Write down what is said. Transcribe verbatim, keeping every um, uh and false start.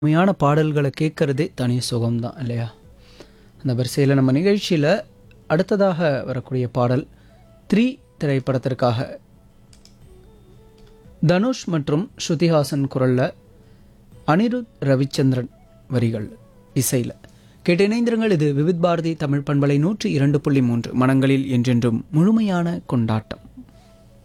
உண்மையான பாடல்களை கேட்கறதே தனி சுகம்தான் இல்லையா? அந்த வரிசையில் நம்ம நிகழ்ச்சியில் அடுத்ததாக வரக்கூடிய பாடல் த்ரீ திரைப்படத்திற்காக தனுஷ் மற்றும் ஸ்ருதிஹாசன் குரலில் அனிருத் ரவிச்சந்திரன் வரிகள் இசையில் கேட்டு இணைந்திருங்கள். இது விவித் பாரதி தமிழ் பண்பலை நூற்றி இரண்டு புள்ளி மூன்று மனங்களில் என்றென்றும் முழுமையான கொண்டாட்டம்.